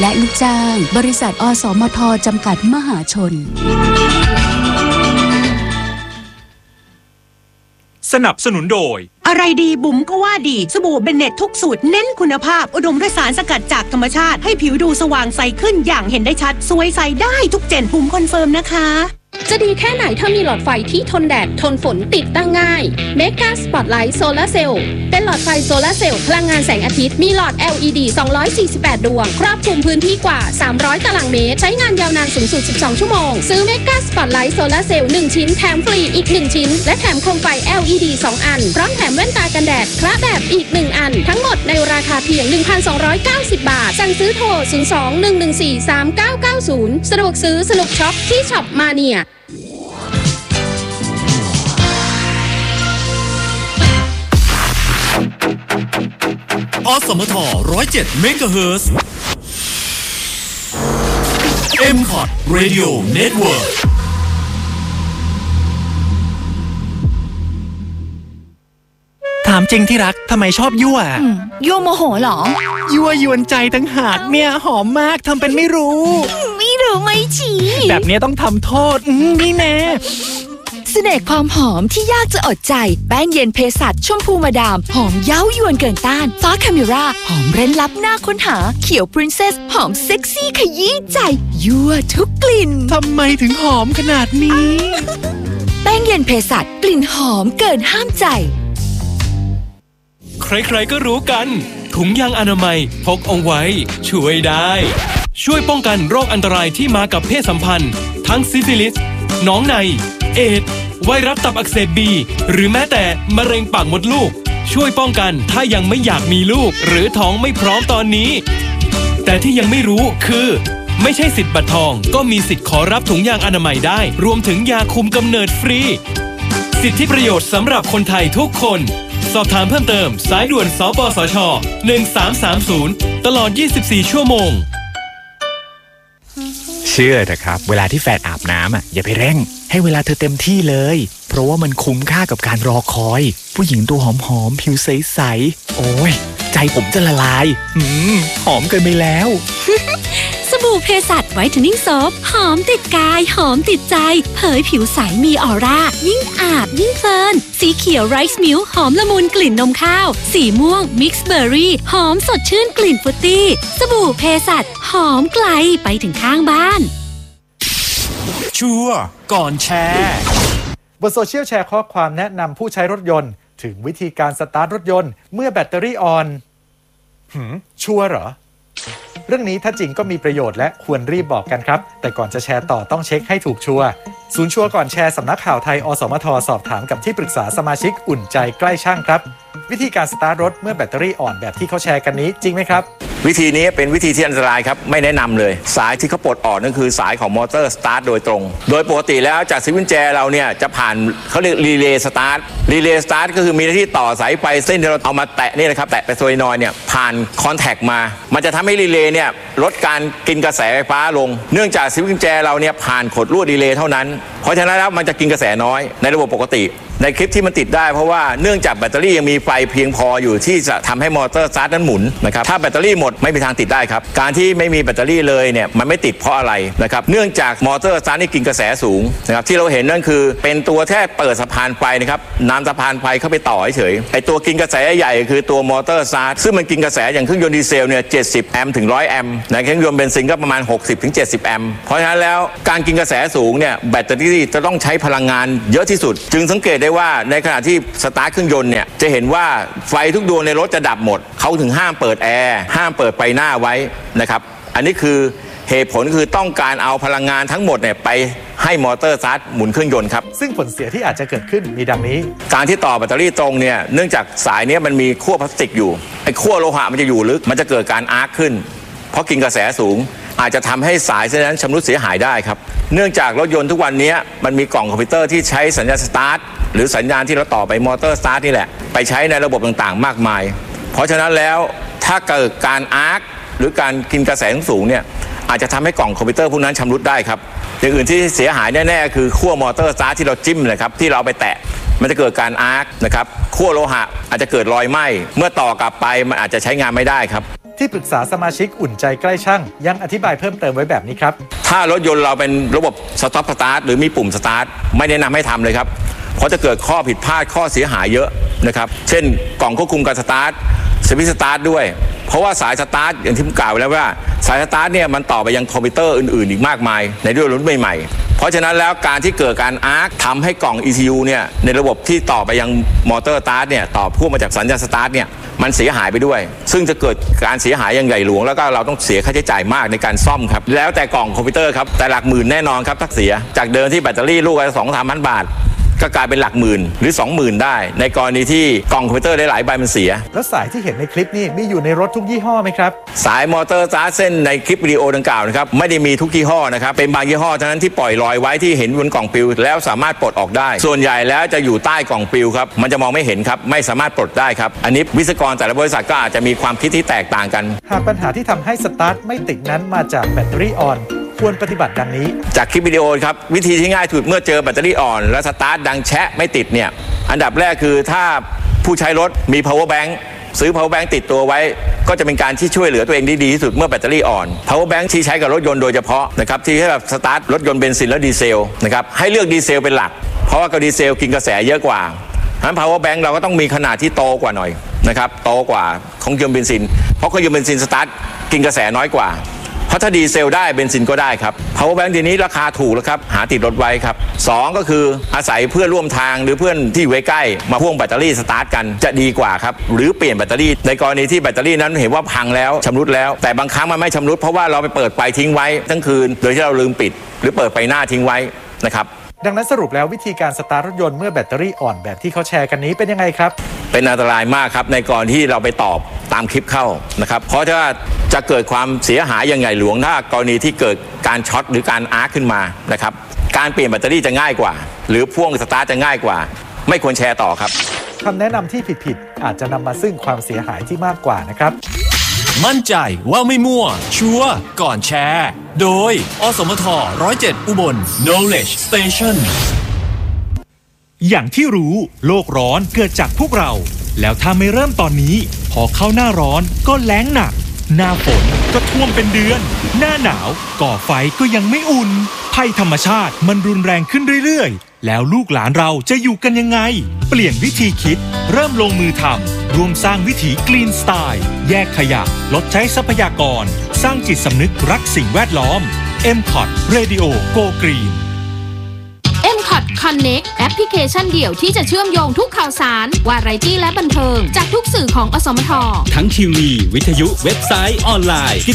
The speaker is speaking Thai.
และลูกจ้างบริษัทอสมทจำกัดมหาชนสนับสนุนโดยอะไรดีบุ๋มก็ว่าดีสบู่เบนเน็ตทุกสูตรเน้นคุณภาพอุดมด้วยสารสกัดจากธรรมชาติให้ผิวดูสว่างใสขึ้นอย่างเห็นได้ชัดสวยใสได้ทุกเจนบุ๋มคอนเฟิร์มนะคะจะดีแค่ไหนถ้ามีหลอดไฟที่ทนแดดทนฝนติดตั้งง่าย Mega Spotlight Solar Cell เป็นหลอดไฟโซลาร์เซลล์พลังงานแสงอาทิตย์มีหลอด LED 248 ดวงครอบคลุมพื้นที่กว่า300ตารางเมตรใช้งานยาวนานสูงสุด12ชั่วโมงซื้อ Mega Spotlight Solar Cell 1 ชิ้นแถมฟรีอีก1ชิ้นและแถมโคมไฟ LED 2 อันพร้อมแถมแว่นตากันแดดคละแบบอีก1อันทั้งหมดในราคาเพียง 1,290 บาทสั่งซื้อโทร 02-114-3990 สะดวกซื้อสนุกช็อปที่ช็อปมาเนียอสมท107 เมกะเฮิรตซ์ MCOT Radio Network ถามจริงที่รักทำไมชอบยั่วยั่วโมโหเหรอยั่วยวนใจตั้งหากเนี่ยหอมมากทำเป็นไม่รู้ไม่ฉีแบบนี้ต้องทำโทษนี่แน่เสน่ห์ความหอมที่ยากจะอดใจแป้งเย็นเภสัชชมพูมาดามหอมเย้ายวนเกินต้านฟ้าคาเมราหอมเร้นลับน่าค้นหาเขียวปรินเซสหอมเซ็กซี่ขยี้ใจยั่วทุกกลิ่นทำไมถึงหอมขนาดนี้แป้งเย็นเภสัชกลิ่นหอมเกินห้ามใจใครๆก็รู้กันถุงยางอนามัยพกเอาไว้ช่วยได้ช่วยป้องกันโรคอันตรายที่มากับเพศสัมพันธ์ทั้งซิฟิลิสน้องในเอดส์ไวรัสตับอักเสบบีหรือแม้แต่มะเร็งปากมดลูกช่วยป้องกันถ้ายังไม่อยากมีลูกหรือท้องไม่พร้อมตอนนี้แต่ที่ยังไม่รู้คือไม่ใช่สิทธิ์บัตรทองก็มีสิทธิ์ขอรับถุงยางอนามัยได้รวมถึงยาคุมกำเนิดฟรีสิทธิประโยชน์สำหรับคนไทยทุกคนสอบถามเพิ่มเติมสายด่วนสปสช1330ตลอด24ชั่วโมงเชื่อเถอะครับเวลาที่แฟนอาบน้ำอย่าไปเร่งให้เวลาเธอเต็มที่เลยเพราะว่ามันคุ้มค่ากับการรอคอยผู้หญิงตัวหอมๆผิวใสๆโอ้ยใจผมจะละลายหอมเกินไปแล้วสบู่เภสัชไวท์เทนนิ่งโซฟหอมติดกายหอมติดใจเผยผิวใสมีออร่ายิ่งอาบยิ่งเพลินสีเขียวไรซ์มิลค์หอมละมุนกลิ่นนมข้าวสีม่วงมิกซ์เบอร์รี่หอมสดชื่นกลิ่นฟรุตตี้สบู่เภสัชหอมไกลไปถึงข้างบ้านชัวร์ก่อนแชร์บนโซเชียลแชร์ข้อความแนะนำผู้ใช้รถยนต์ถึงวิธีการสตาร์ทรถยนต์เมื่อแบตเตอรี่อ่อนชัวร์เหรอเรื่องนี้ถ้าจริงก็มีประโยชน์และควรรีบบอกกันครับแต่ก่อนจะแชร์ต่อต้องเช็คให้ถูกชัวร์ศูนย์ชัวร์ก่อนแชร์สำนักข่าวไทยอสมทสอบถามกับที่ปรึกษาสมาชิกอุ่นใจใกล้ช่างครับวิธีการสตาร์ทรถเมื่อแบตเตอรี่อ่อนแบบที่เขาแชร์กันนี้จริงไหมครับวิธีนี้เป็นวิธีที่อันตรายครับไม่แนะนำเลยสายที่เขาปลดออกนั่นคือสายของมอเตอร์สตาร์ทโดยตรงโดยปกติแล้วจากสวิตช์กุญแจเราเนี่ยจะผ่านเขาเรียกรีเลย์สตาร์ทก็คือมีหน้าที่ต่อสายไฟเส้นที่เราเอามาแตะนี่นะครับแตะไปโซลินอยด์เนี่ยผ่านคอนแทคมามันจะทำให้รีเลย์เนี่ยลดการกินกระแสไฟฟ้าลงเนื่องจากสวิตช์กุญแจเราเนี่ยผ่านขดลวดรีเลย์เท่านั้นเพราะฉะนั้นแล้วมันจะกินกระแสน้อยในระบบปกติในคลิปที่มันติดได้เพราะว่าเนื่องจากแบตเตอรี่ยังมีไฟเพียงพออยู่ที่จะทำให้มอเตอร์สตาร์ทนั้นหมุนนะครับถ้าแบตเตอรี่หมดไม่มีทางติดได้ครับการที่ไม่มีแบตเตอรี่เลยเนี่ยมันไม่ติดเพราะอะไรนะครับเนื่องจากมอเตอร์สตาร์ทนี่กินกระแสสูงนะครับที่เราเห็นนั่นคือเป็นตัวแค่เปิดสะพานไฟนะครับนำสะพานไฟเข้าไปต่อเฉยไอตัวกินกระแสใหญ่คือตัวมอเตอร์สตาร์ทซึ่งมันกินกระแสอย่างเครื่องยนต์ดีเซลเนี่ย70 แอมป์ถึง100 แอมป์ในเครื่องยนต์เบนซินก็ประมาณ60 ถึง 70 แอมป์เพราะฉะนั้นแล้วการกินกระแสสูงเนี่ยแบตเตอรี่จะต้องใช้พลังงานเยอะที่สุดจึงสังเกตได้ว่าในขณะที่สตาร์ทเครื่องยนต์เนี่ยจะเห็นว่าไฟทุกดวงในรถจะดับหมดเขาถึงห้ามเปิดแอร์ห้ามเปิดไฟหน้าไว้นะครับอันนี้คือเหตุผลคือต้องการเอาพลังงานทั้งหมดเนี่ยไปให้มอเตอร์สตาร์ทหมุนเครื่องยนต์ครับซึ่งผลเสียที่อาจจะเกิดขึ้นมีดังนี้การที่ต่อแบตเตอรี่ตรงเนี่ยเนื่องจากสายนี้มันมีขั้วพลาสติกอยู่ไอ้ขั้วโลหะมันจะอยู่ลึกมันจะเกิดการอาร์คขึ้นเพราะกินกระแสสูงอาจจะทำให้สายเส้นนั้นชำรุดเสียหายได้ครับเนื่องจากรถยนต์ทุกวันนี้มันมีกล่องคอมพิวเตอร์ที่ใช้สัญญาณสตาร์ทหรือสัญญาณที่เราต่อไปมอเตอร์สตาร์ทนี่แหละไปใช้ในระบบต่างๆมากมายเพราะฉะนั้นแล้วถ้าเกิดการอาร์คหรือการกินกระแสสูงเนี่ยอาจจะทำให้กล่องคอมพิวเตอร์พวกนั้นชำรุดได้ครับอย่างอื่นที่เสียหายแน่ๆคือขั้วมอเตอร์สตาร์ทที่เราจิ้มนะครับที่เราไปแตะมันจะเกิดการอาร์คนะครับขั้วโลหะอาจจะเกิดรอยไหม้เมื่อต่อกลับไปมันอาจจะใช้งานไม่ได้ครับที่ปรึกษาสมาชิกอุ่นใจใกล้ช่างยังอธิบายเพิ่มเติมไว้แบบนี้ครับถ้ารถยนต์เราเป็นระบบสต็อปสตาร์ทหรือมีปุ่มสตาร์ทไม่แนะนำให้ทำเลยครับเพราะจะเกิดข้อผิดพลาดข้อเสียหายเยอะนะครับเช่นกล่องควบคุมการสตาร์ทสวิตช์สตาร์ทด้วยเพราะว่าสายสตาร์ทอย่างที่ผมกล่าวไว้แล้วว่าสายสตาร์ทเนี่ยมันต่อไปยังคอมพิวเตอร์อื่นๆอีกมากมายในรุ่นใหม่ๆเพราะฉะนั้นแล้วการที่เกิดการอาร์คทำให้กล่อง ECU เนี่ยในระบบที่ต่อไปยังมอเตอร์สตาร์ทเนี่ยต่อพ่วงมาจากสัญญาณสตาร์ทเนี่ยมันเสียหายไปด้วยซึ่งจะเกิดการเสียหายอย่างใหญ่หลวงแล้วก็เราต้องเสียค่าใช้จ่ายมากในการซ่อมครับแล้วแต่กล่องคอมพิวเตอร์ครับแต่หลักหมื่นแน่นอนครับถ้าเสียจากเดิมที่แบตเตอรี่ลูกละ2-3,000 บาทก็กลายเป็นหลักหมื่นหรือ 20,000 ได้ในกรณีที่กล่องคอมพิวเตอร์หลายๆใบมันเสียแล้วสายที่เห็นในคลิปนี้มีอยู่ในรถทุกยี่ห้อไหมครับสายมอเตอร์สตาร์ทเส้นในคลิปวิดีโอดังกล่าวนะครับไม่ได้มีทุกยี่ห้อนะครับเป็นบางยี่ห้อเท่านั้นที่ปล่อยลอยไว้ที่เห็นบนกล่องปลิวแล้วสามารถปลดออกได้ส่วนใหญ่แล้วจะอยู่ใต้กล่องปลิวครับมันจะมองไม่เห็นครับไม่สามารถปลดได้ครับอันนี้วิศวกรแต่ละบริษัทก็อาจจะมีความคิดที่แตกต่างกันหากปัญหาที่ทำให้สตาร์ทไม่ติดนั้นมาจากแบตเตอรี่อ่อนควรปฏิบัติดังนี้จากคลิปวิดีโอครับวิธีที่ง่ายที่สุดเมื่อเจอแบตเตอรี่อ่อนและสตาร์ทดังแชะไม่ติดเนี่ยอันดับแรกคือถ้าผู้ใช้รถมี power bank ซื้อ power bank ติดตัวไว้ก็จะเป็นการที่ช่วยเหลือตัวเองได้ดีที่สุดเมื่อแบตเตอรี่อ่อน power bank ที่ใช้กับรถยนต์โดยเฉพาะนะครับที่ให้แบบสตาร์ทรถยนต์เบนซินและดีเซลนะครับให้เลือกดีเซลเป็นหลักเพราะว่าดีเซลกินกระแสเยอะกว่าฉะนั้น power bank เราก็ต้องมีขนาดที่โตกว่าหน่อยนะครับโตกว่าของเครื่องยนต์เบนซินเพราะเครื่องยนต์เบนซินสตาร์ทกินกระแสน้อยกว่าเพราะถ้าดีเซลได้เบนซินก็ได้ครับ power bank ทีนี้ราคาถูกแล้วครับหาติดรถไว้ครับ2ก็คืออาศัยเพื่อนร่วมทางหรือเพื่อนที่อยู่ใกล้มาพ่วงแบตเตอรี่สตาร์ทกันจะดีกว่าครับหรือเปลี่ยนแบตเตอรี่ในกรณีที่แบตเตอรี่นั้นเห็นว่าพังแล้วชำรุดแล้วแต่บางครั้งมันไม่ชำรุดเพราะว่าเราไปเปิดไฟทิ้งไว้ทั้งคืนโดยที่เราลืมปิดหรือเปิดไฟหน้าทิ้งไว้นะครับดังนั้นสรุปแล้ววิธีการสตาร์ทรถยนต์เมื่อแบตเตอรี่อ่อนแบบที่เขาแชร์กันนี้เป็นยังไงครับเป็นอันตรายมากครับในกรณีที่เราไปตอบตามคลิปเข้านะครับเพราะถ้าจะเกิดความเสียหายอย่างใหญ่หลวงถ้ากรณีที่เกิดการช็อตหรือการอาร์คขึ้นมานะครับการเปลี่ยนแบตเตอรี่จะง่ายกว่าหรือพ่วงสตาร์ทจะง่ายกว่าไม่ควรแชร์ต่อครับคำแนะนำที่ผิดๆอาจจะนำมาซึ่งความเสียหายที่มากกว่านะครับมั่นใจว่าไม่มั่วชัวร์ก่อนแชร์โดยอสมท107อุบล Knowledge Station อย่างที่รู้โลกร้อนเกิดจากพวกเราแล้วถ้าไม่เริ่มตอนนี้พอเข้าหน้าร้อนก็แล้งหนักหน้าฝนก็ท่วมเป็นเดือนหน้าหนาวก่อไฟก็ยังไม่อุ่นภัยธรรมชาติมันรุนแรงขึ้นเรื่อยๆแล้วลูกหลานเราจะอยู่กันยังไงเปลี่ยนวิธีคิดเริ่มลงมือทำรวมสร้างวิถีกรีนสไตล์แยกขยะลดใช้ทรัพยากรสร้างจิตสำนึกรักสิ่งแวดล้อม MCOT Radio Go Green MCOT Connect แอปพลิเคชันเดี่ยวที่จะเชื่อมโยงทุกข่าวสารวาไรตี้และบันเทิงจากทุกสื่อของอสมททั้งทีวีวิทยุเว็บไซต์ออนไลน์